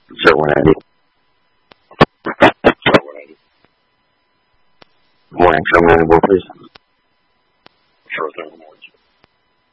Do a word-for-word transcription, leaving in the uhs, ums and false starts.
Sir one eighty. Sir one eighty. Morning, sir one eighty, please. Sure thing, morning.